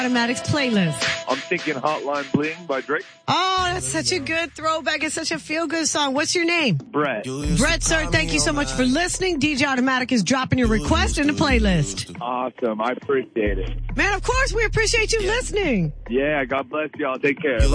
Automatic's playlist. I'm thinking Hotline Bling by Drake. Oh, that's such a good throwback. It's such a feel-good song. What's your name? Brett. Brett, sir, thank you so much for listening. DJ Automatic is dropping your request in the playlist. Awesome. I appreciate it. Man, of course, we appreciate you listening. Yeah, God bless y'all. Take care.